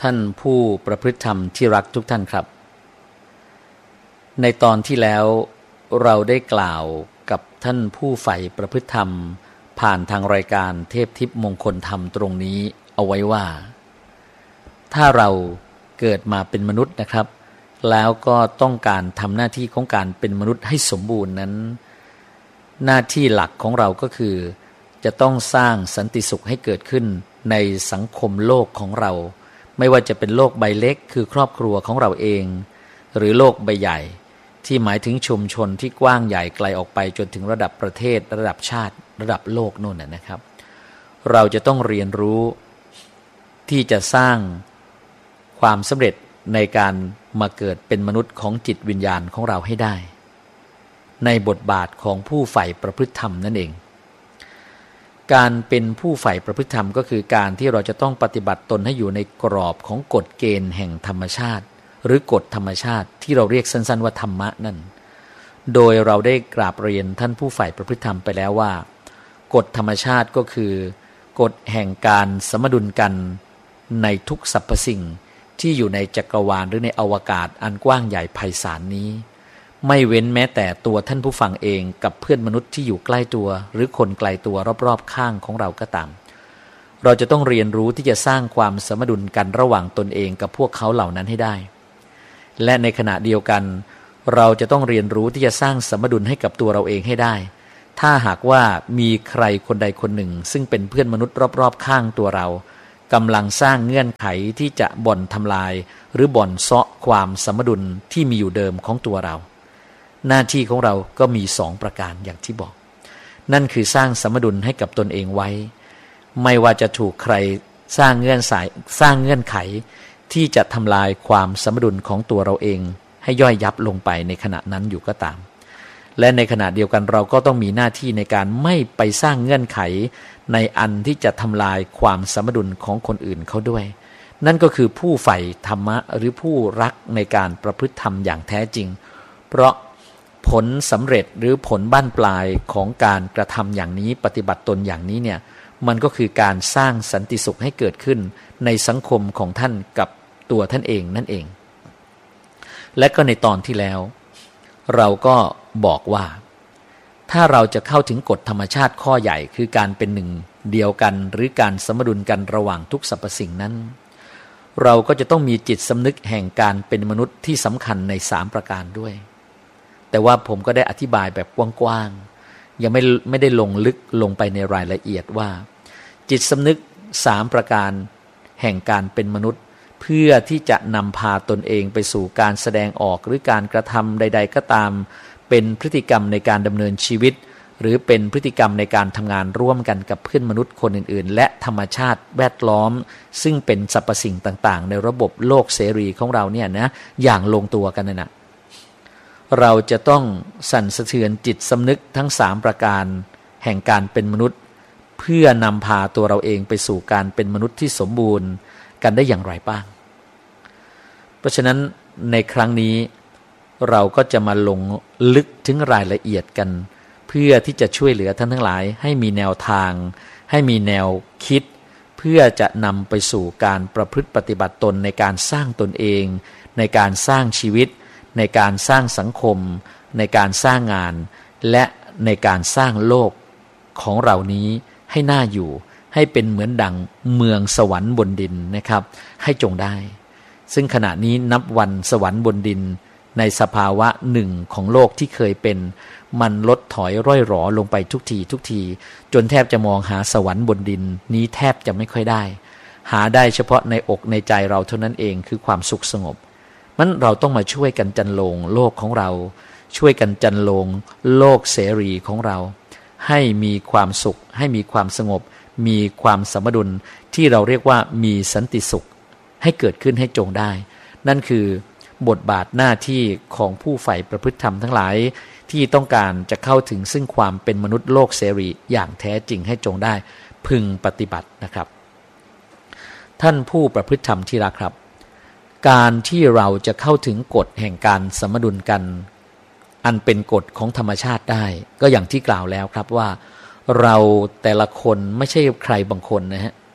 ท่านผู้ประพฤติธรรมที่รักทุกท่านครับในตอนที่แล้วเราได้กล่าวกับท่านผู้ใฝ่ประพฤติธรรมผ่านทางรายการเทพทิพย์มงคลธรรมตรงนี้เอาไว้ว่าถ้าเราเกิดมาเป็นมนุษย์นะครับแล้วก็ต้องการทำหน้าที่ของการเป็นมนุษย์ให้สมบูรณ์นั้นหน้าที่หลักของเราก็คือจะต้องสร้างสันติสุขให้เกิดขึ้นในสังคมโลกของเราไม่ว่าจะเป็นโลกใบเล็กคือครอบครัวของเราเองหรือโลกใบใหญ่ที่หมายถึงชุมชนที่กว้างใหญ่ไกลออกไปจนถึงระดับประเทศระดับชาติระดับโลกโน่นนะครับเราจะต้องเรียนรู้ที่จะสร้างความสำเร็จในการมาเกิดเป็นมนุษย์ของจิตวิญญาณของเราให้ได้ในบทบาทของผู้ใฝ่ประพฤติธรรมนั่นเองการเป็นผู้ใฝ่ประพฤติธรรมก็คือการที่เราจะต้องปฏิบัติตนให้อยู่ในกรอบของกฎเกณฑ์แห่งธรรมชาติหรือกฎธรรมชาติที่เราเรียกสั้นๆว่าธรรมะนั่นโดยเราได้กราบเรียนท่านผู้ใฝ่ประพฤติธรรมไปแล้วว่ากฎธรรมชาติก็คือกฎแห่งการสมดุลกันในทุกสรรพสิ่งที่อยู่ในจักรวาลหรือในอวกาศอันกว้างใหญ่ไพศาลนี้ไม่เว้นแม้แต่ตัวท่านผู้ฟังเองกับเพื่อนมนุษย์ที่อยู่ใกล้ตัวหรือคนไกลตัวรอบๆข้างของเราก็ตามเราจะต้องเรียนรู้ที่จะสร้างความสมดุลกันระหว่างตนเองกับพวกเขาเหล่านั้นให้ได้และในขณะเดียวกันเราจะต้องเรียนรู้ที่จะสร้างสมดุลให้กับตัวเราเองให้ได้ถ้าหากว่ามีใครคนใดคนหนึ่งซึ่งเป็นเพื่อนมนุษย์รอบๆข้างตัวเรากำลังสร้างเงื่อนไขที่จะบ่อนทำลายหรือบ่อนเซาะความสมดุลที่มีอยู่เดิมของตัวเราหน้าที่ของเราก็มี2ประการอย่างที่บอกนั่นคือสร้างสมดุลให้กับตนเองไว้ไม่ว่าจะถูกใครสร้างเงื่อนไขที่จะทำลายความสมดุลของตัวเราเองให้ย่อยยับลงไปในขณะนั้นอยู่ก็ตามและในขณะเดียวกันเราก็ต้องมีหน้าที่ในการไม่ไปสร้างเงื่อนไขในอันที่จะทำลายความสมดุลของคนอื่นเขาด้วยนั่นก็คือผู้ใฝ่ธรรมะหรือผู้รักในการประพฤติธรรมอย่างแท้จริงเพราะผลสำเร็จหรือผลบั้นปลายของการกระทำอย่างนี้ปฏิบัติตนอย่างนี้เนี่ยมันก็คือการสร้างสันติสุขให้เกิดขึ้นในสังคมของท่านกับตัวท่านเองนั่นเองและก็ในตอนที่แล้วเราก็บอกว่าถ้าเราจะเข้าถึงกฎธรรมชาติข้อใหญ่คือการเป็นหนึ่งเดียวกันหรือการสมดุลกันระหว่างทุกสรรพสิ่งนั้นเราก็จะต้องมีจิตสำนึกแห่งการเป็นมนุษย์ที่สำคัญใน3ประการด้วยแต่ว่าผมก็ได้อธิบายแบบกว้างๆยังไม่ได้ลงลึกลงไปในรายละเอียดว่าจิตสำนึก3ประการแห่งการเป็นมนุษย์เพื่อที่จะนำพาตนเองไปสู่การแสดงออกหรือการกระทำใดๆก็ตามเป็นพฤติกรรมในการดำเนินชีวิตหรือเป็นพฤติกรรมในการทำงานร่วมกันกับเพื่อนมนุษย์คนอื่นๆและธรรมชาติแวดล้อมซึ่งเป็นสรรพสิ่งต่างๆในระบบโลกเสรีของเราเนี่ยนะอย่างลงตัวกันนะเราจะต้องสั่นสะเทือนจิตสำนึกทั้ง3ประการแห่งการเป็นมนุษย์เพื่อนำพาตัวเราเองไปสู่การเป็นมนุษย์ที่สมบูรณ์กันได้อย่างไรบ้างเพราะฉะนั้นในครั้งนี้เราก็จะมาลงลึกถึงรายละเอียดกันเพื่อที่จะช่วยเหลือท่านทั้งหลายให้มีแนวทางให้มีแนวคิดเพื่อจะนำไปสู่การประพฤติปฏิบัติตนในการสร้างตนเองในการสร้างชีวิตในการสร้างสังคมในการสร้างงานและในการสร้างโลกของเรานี้ให้น่าอยู่ให้เป็นเหมือนดังเมืองสวรรค์บนดินนะครับให้จงได้ซึ่งขณะนี้นับวันสวรรค์บนดินในสภาวะหนึ่งของโลกที่เคยเป็นมันลดถอยร่อยหรอลงไปทุกทีจนแทบจะมองหาสวรรค์บนดินนี้แทบจะไม่ค่อยได้หาได้เฉพาะในอกในใจเราเท่านั้นเองคือความสุขสงบมันเราต้องมาช่วยกันจันโลงโลกของเราช่วยกันจันโลงโลกเสรีของเราให้มีความสุขให้มีความสงบมีความสมดุลที่เราเรียกว่ามีสันติสุขให้เกิดขึ้นให้จงได้นั่นคือบทบาทหน้าที่ของผู้ใฝ่ประพฤติธรรมทั้งหลายที่ต้องการจะเข้าถึงซึ่งความเป็นมนุษย์โลกเสรีอย่างแท้จริงให้จงได้พึงปฏิบัตินะครับท่านผู้ประพฤติธรรมที่รักครับการที่เราจะเข้าถึงกฎแห่งการสมดุลกันอันเป็นกฎของธรรมชาติได้ก็อย่างที่กล่าวแล้วครับว่าเราแต่ละคนไม่ใช่ใครบางคนนะฮะ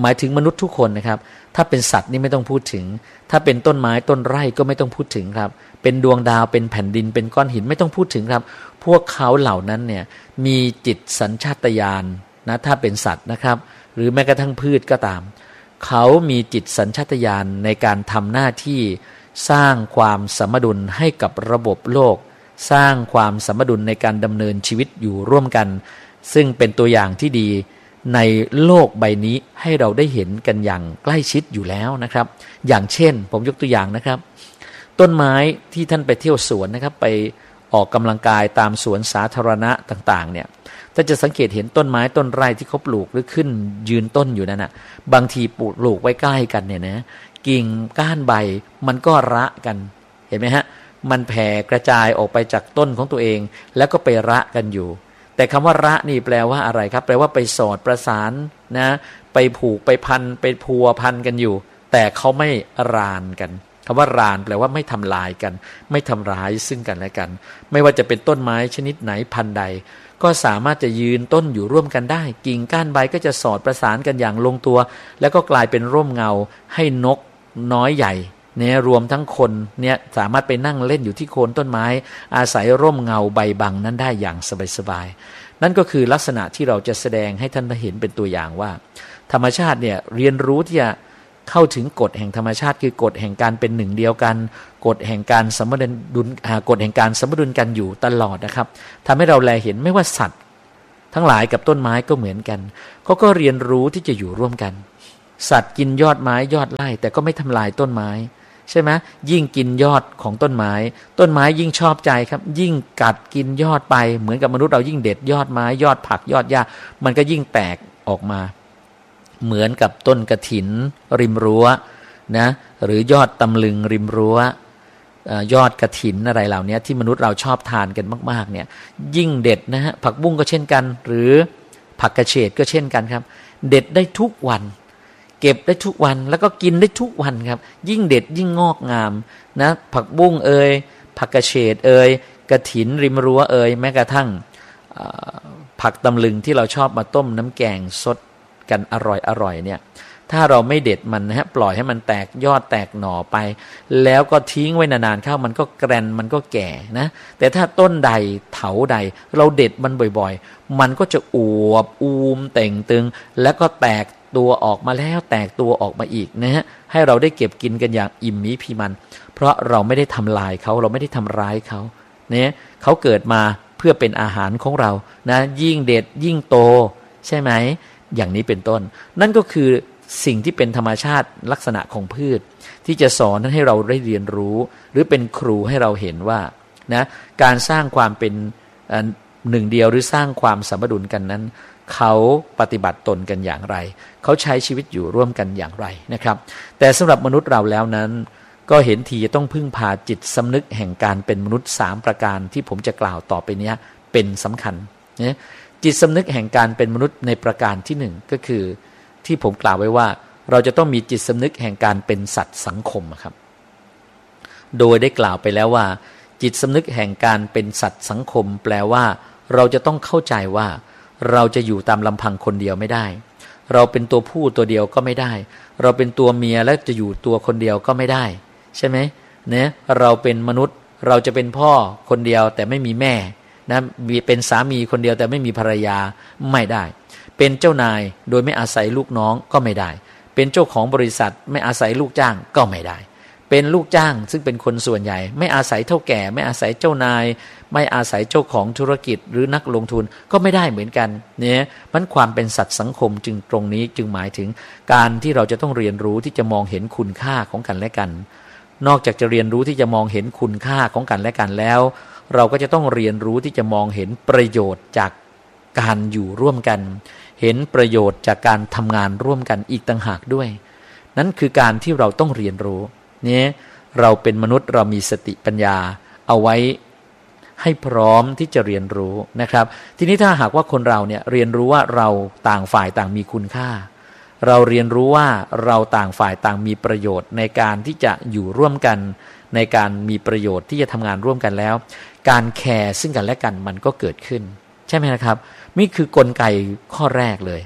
หมายถึงมนุษย์ทุกคนนะครับถ้าเป็นสัตว์นี่ไม่ต้องพูดถึงถ้าเป็นต้นไม้ต้นไร่ก็ไม่ต้องพูดถึงครับเป็นดวงดาวเป็นแผ่นดินเป็นก้อนหินไม่ต้องพูดถึงครับพวกเขาเหล่านั้นเนี่ยมีจิตสัญชาตญาณนะถ้าเป็นสัตว์นะครับหรือแม้กระทั่งพืชก็ตามเขามีจิตสัญชาตญาณในการทำหน้าที่สร้างความสมดุลให้กับระบบโลกสร้างความสมดุลในการดำเนินชีวิตอยู่ร่วมกันซึ่งเป็นตัวอย่างที่ดีในโลกใบนี้ให้เราได้เห็นกันอย่างใกล้ชิดอยู่แล้วนะครับอย่างเช่นผมยกตัวอย่างนะครับต้นไม้ที่ท่านไปเที่ยวสวนนะครับไปออกกำลังกายตามสวนสาธารณะต่างๆเนี่ยถ้าจะสังเกตเห็นต้นไม้ต้นไร่ที่เขาปลูกหรือขึ้นยืนต้นอยู่นั่นนะบางทีปลูกไว้ใกล้กันเนี่ยนะกิ่งก้านใบมันก็ระกันเห็นไหมฮะมันแผ่กระจายออกไปจากต้นของตัวเองแล้วก็ไประกันอยู่แต่คำว่าระนี่แปลว่าอะไรครับแปลว่าไปสอดประสานนะไปผูกไปพันไปพัวพันกันอยู่แต่เขาไม่รานกันคำว่ารานแปลว่าไม่ทำลายกันไม่ทำร้ายซึ่งกันและกันไม่ว่าจะเป็นต้นไม้ชนิดไหนพันธุ์ใดก็สามารถจะยืนต้นอยู่ร่วมกันได้กิ่งก้านใบก็จะสอดประสานกันอย่างลงตัวแล้วก็กลายเป็นร่มเงาให้นกน้อยใหญ่เนี่ยรวมทั้งคนเนี่ยสามารถไปนั่งเล่นอยู่ที่โคนต้นไม้อาศัยร่มเงาใบบังนั้นได้อย่างสบายๆนั่นก็คือลักษณะที่เราจะแสดงให้ท่านเห็นเป็นตัวอย่างว่าธรรมชาติเนี่ยเรียนรู้ที่จะเข้าถึงกฎแห่งธรรมชาติคือกฎแห่งการเป็นหนึ่งเดียวกันกฎแห่งการสมดุลกฎแห่งการสมดุลกันอยู่ตลอดนะครับทำให้เราแลเห็นไม่ว่าสัตว์ทั้งหลายกับต้นไม้ก็เหมือนกันเขาก็เรียนรู้ที่จะอยู่ร่วมกันสัตว์กินยอดไม้ยอดไร่แต่ก็ไม่ทำลายต้นไม้ใช่ไหมยิ่งกินยอดของต้นไม้ต้นไม้ยิ่งชอบใจครับยิ่งกัดกินยอดไปเหมือนกับมนุษย์เรายิ่งเด็ดยอดไม้ยอดผักยอดหญ้ามันก็ยิ่งแตกออกมาเหมือนกับต้นกฐินริมรั้วนะหรือยอดตำลึงริมรั้วยอดกฐินอะไรเหล่านี้ที่มนุษย์เราชอบทานกันมากๆเนี่ยยิ่งเด็ดนะฮะผักบุ้งก็เช่นกันหรือผักกระเฉดก็เช่นกันครับเด็ดได้ทุกวันเก็บได้ทุกวันแล้วก็กินได้ทุกวันครับยิ่งเด็ดยิ่งงอกงามนะผักบุ้งเอ่ยผักกระเฉดเอ่ยกฐินริมรั้วเอ่ยแม้กระทั่งผักตำลึงที่เราชอบมาต้มน้ำแกงสดกันอร่อยเนี่ยถ้าเราไม่เด็ดมันนะฮะปล่อยให้มันแตกยอดแตกหน่อไปแล้วก็ทิ้งไว้นานๆเข้ามันก็แกรนมันก็แก่นะแต่ถ้าต้นใดเถาใดเราเด็ดมันบ่อยๆมันก็จะอวบอูมเต่งตึงแล้วก็แตกตัวออกมาแล้วแตกตัวออกมาอีกนะฮะให้เราได้เก็บกินกันอย่างอิ่มมีพีมันเพราะเราไม่ได้ทำลายเขาเราไม่ได้ทำร้ายเขาเนี่ยเขาเกิดมาเพื่อเป็นอาหารของเรานะยิ่งเด็ดยิ่งโตใช่ไหมอย่างนี้เป็นต้นนั่นก็คือสิ่งที่เป็นธรรมชาติลักษณะของพืชที่จะสอนให้เราได้เรียนรู้หรือเป็นครูให้เราเห็นว่านะการสร้างความเป็นหนึ่งเดียวหรือสร้างความสมดุลกันนั้นเขาปฏิบัติตนกันอย่างไรเขาใช้ชีวิตอยู่ร่วมกันอย่างไรนะครับแต่สำหรับมนุษย์เราแล้วนั้นก็เห็นทีจะต้องพึ่งพาจิตสำนึกแห่งการเป็นมนุษย์3ประการที่ผมจะกล่าวต่อไปนี้เป็นสำคัญนะจิตสำนึกแห่งการเป็นมนุษย์ในประการที่1ก็คือที่ผมกล่าวไว้ว่าเราจะต้องมีจิตสำนึกแห่งการเป็นสัตว์สังคมครับโดยได้กล่าวไปแล้วว่าจิตสำนึกแห่งการเป็นสัตว์สังคมแปลว่าเราจะต้องเข้าใจว่าเราจะอยู่ตามลำพังคนเดียวไม่ได้เราเป็นตัวผู้ตัวเดียวก็ไม่ได้เราเป็นตัวเมียแล้วจะอยู่ตัวคนเดียวก็ไม่ได้ใช่ไหมเนี่ยเราเป็นมนุษย์เราจะเป็นพ่อคนเดียวแต่ไม่มีแม่นะเป็นสามีคนเดียวแต่ไม่มีภรรยาไม่ได้เป็นเจ้านายโดยไม่อาศัยลูกน้องก็ไม่ได้เป็นเจ้าของบริษัทไม่อาศัยลูกจ้างก็ไม่ได้เป็นลูกจ้างซึ่งเป็นคนส่วนใหญ่ไม่อาศัยเท่าแก่ไม่อาศัยเจ้านายไม่อาศัยเจ้าของธุรกิจหรือนักลงทุนก็ไม่ได้เหมือนกันเนี่ยมันความเป็นสัตว์สังคมจึงตรงนี้จึงหมายถึงการที่เราจะต้องเรียนรู้ที่จะมองเห็นคุณค่าของกันและกันนอกจากจะเรียนรู้ที่จะมองเห็นคุณค่าของกันและกันแล้วเราก็จะต้องเรียนรู้ที่จะมองเห็นประโยชน์จากการอยู่ร่วมกันเห็นประโยชน์จากการทำงานร่วมกันอีกต่างหากด้วยนั่นคือการที่เราต้องเรียนรู้เนี่ยเราเป็นมนุษย์เรามีสติปัญญาเอาไว้ให้พร้อมที่จะเรียนรู้นะครับทีนี้ถ้าหากว่าคนเราเนี่ยเรียนรู้ว่าเราต่างฝ่ายต่างมีคุณค่าเราเรียนรู้ว่าเราต่างฝ่ายต่างมีประโยชน์ในการที่จะอยู่ร่วมกันในการมีประโยชน์ที่จะทำงานร่วมกันแล้วการแคร์ซึ่งกันและกันมันก็เกิดขึ้นใช่ไหมนะครับนี่คือกลไกข้อแรกเลย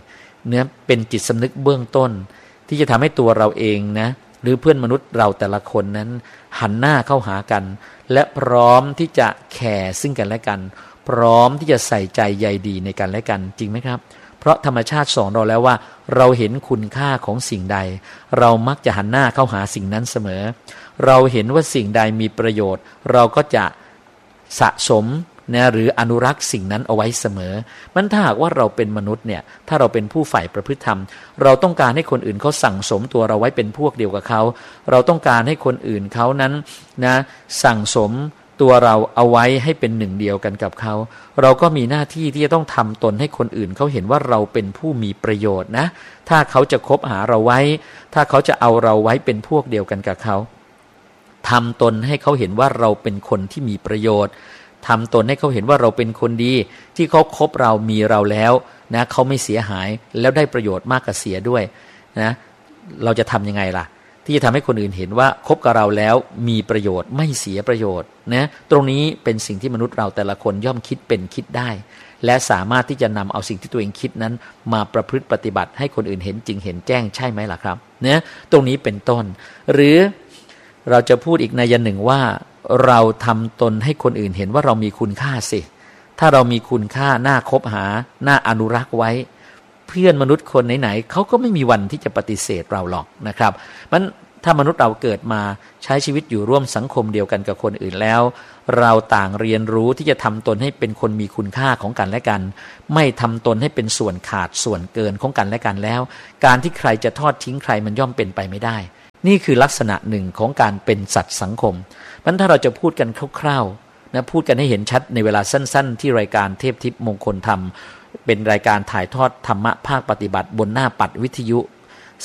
เนี่ยเป็นจิตสำนึกเบื้องต้นที่จะทำให้ตัวเราเองนะหรือเพื่อนมนุษย์เราแต่ละคนนั้นหันหน้าเข้าหากันและพร้อมที่จะแคร์ซึ่งกันและกันพร้อมที่จะใส่ใจใยดีในกันและกันจริงไหมครับเพราะธรรมชาติสอนเราแล้วว่าเราเห็นคุณค่าของสิ่งใดเรามักจะหันหน้าเข้าหาสิ่งนั้นเสมอเราเห็นว่าสิ่งใดมีประโยชน์เราก็จะสะสมนะหรืออนุรักษ์สิ่งนั้นเอาไว้เสมอมันถ้าหากว่าเราเป็นมนุษย์เนี่ยถ้าเราเป็นผู้ใฝ่ประพฤติธรรมเราต้องการให้คนอื่นเขาสั่งสมตัวเราไว้เป็นพวกเดียวกับเขาเราต้องการให้คนอื่นเขานั้นนะสั่งสมตัวเราเอาไว้ให้เป็นหนึ่งเดียวกันกับเขาเราก็มีหน้าที่ที่จะต้องทำตนให้คนอื่นเขาเห็นว่าเราเป็นผู้มีประโยชน์นะถ้าเขาจะคบหาเราไว้ถ้าเขาจะเอาเราไว้เป็นพวกเดียวกันกับเขาทำตนให้เขาเห็นว่าเราเป็นคนที่มีประโยชน์ทำตนให้เขาเห็นว่าเราเป็นคนดีที่เขาคบเรามีเราแล้วนะเขาไม่เสียหายแล้วได้ประโยชน์มากกว่าเสียด้วยนะเราจะทำยังไงล่ะที่จะทำให้คนอื่นเห็นว่าคบกับเราแล้วมีประโยชน์ไม่เสียประโยชน์นะตรงนี้เป็นสิ่งที่มนุษย์เราแต่ละคนย่อมคิดเป็นคิดได้และสามารถที่จะนำเอาสิ่งที่ตัวเองคิดนั้นมาประพฤติปฏิบัติให้คนอื่นเห็นจริงเห็นแจ้งใช่ไหมล่ะครับเนี่ยตรงนี้เป็นต้นหรือเราจะพูดอีกนัยหนึ่งว่าเราทำตนให้คนอื่นเห็นว่าเรามีคุณค่าสิถ้าเรามีคุณค่าน่าคบหาน่าอนุรักษ์ไว้เพื่อนมนุษย์คนไหนๆเขาก็ไม่มีวันที่จะปฏิเสธเราหรอกนะครับมันถ้ามนุษย์เราเกิดมาใช้ชีวิตอยู่ร่วมสังคมเดียวกันกับคนอื่นแล้วเราต่างเรียนรู้ที่จะทำตนให้เป็นคนมีคุณค่าของกันและกันไม่ทำตนให้เป็นส่วนขาดส่วนเกินของกันและกันแล้วการที่ใครจะทอดทิ้งใครมันย่อมเป็นไปไม่ได้นี่คือลักษณะหนึ่งของการเป็นสัตว์สังคมมันถ้าเราจะพูดกันคร่าวๆนะพูดกันให้เห็นชัดในเวลาสั้นๆที่รายการเทพทิพย์มงคลธรรมเป็นรายการถ่ายทอดธรรมะภาคปฏิบัติบนหน้าปัดวิทยุ